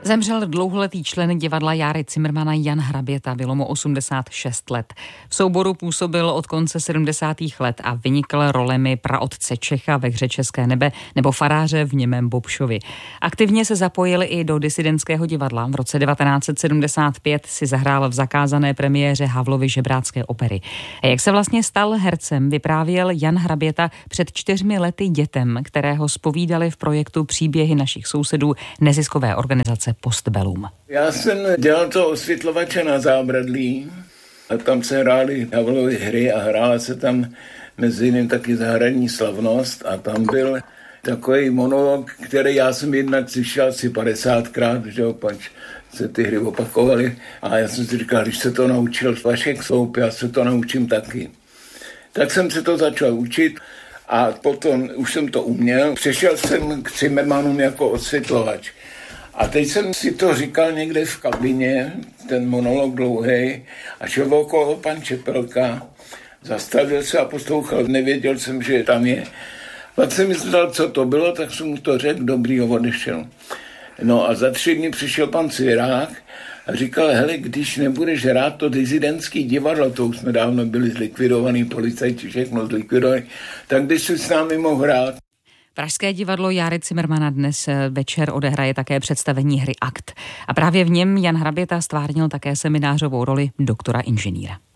Zemřel dlouholetý člen divadla Járy Cimrmana Jan Hraběta, bylo mu 86 let. V souboru působil od konce 70. let a vynikl rolemi praotce Čecha ve hře České nebe nebo faráře v Němém Bobšovi. Aktivně se zapojil i do disidentského divadla. V roce 1975 si zahrál v zakázané premiéře Havlovy žebrácké opery. A jak se vlastně stal hercem, vyprávěl Jan Hraběta před 4 lety dětem, které ho zpovídali v projektu Příběhy našich sousedů neziskové organizace Postbellum. Já jsem dělal to osvětlovače na Zábradlí a tam se hrály Havlovy hry a hrála se tam mezi jiným taky Zahradní slavnost a tam byl takový monolog, který já jsem jednak slyšel asi 50krát, že pač se ty hry opakovaly a já jsem si říkal, když se to naučil Vašek Sloup, já se to naučím taky. Tak jsem se to začal učit a potom už jsem to uměl. Přešel jsem k Cimrmanům jako osvětlovač. A teď jsem si to říkal někde v kabině, ten monolog dlouhý, a šel okolo pan Čepelka, zastavil se a poslouchal, nevěděl jsem, že tam je. Pak jsem myslel, co to bylo, tak jsem mu to řekl, dobrý, odešel. No a za 3 dny přišel pan Cvirák a říkal, hele, když nebudeš hrát to disidentský divadlo, to už jsme dávno byli zlikvidovaný, policajti všechno zlikvidovaný, tak když jsi s námi mohl hrát. Pražské divadlo Járy Cimrmana dnes večer odehraje také představení hry Akt. A právě v něm Jan Hraběta stvárnil také seminářovou roli doktora inženýra.